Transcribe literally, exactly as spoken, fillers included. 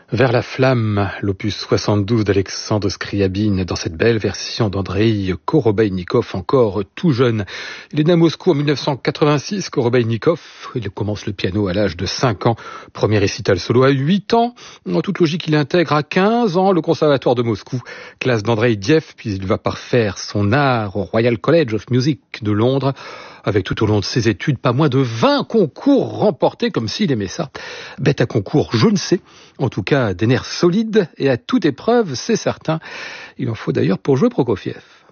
Vers la flamme, l'opus soixante-douze d'Alexandre Scriabine, dans cette belle version d'Andrei Korobeinikov, encore tout jeune. Il est né à Moscou en mille neuf cent quatre-vingt-six, Korobeinikov. Il commence le piano à l'âge de cinq ans. Premier récital solo à huit ans. En toute logique, il intègre à quinze ans le conservatoire de Moscou, classe d'Andrei Diev, puis il va parfaire son art au Royal College of Music de Londres, avec tout au long de ses études pas moins de vingt concours remportés, comme s'il aimait ça. Bête à concours, je ne sais. En tout cas, des nerfs solides et à toute épreuve, c'est certain. Il en faut d'ailleurs pour jouer Prokofiev.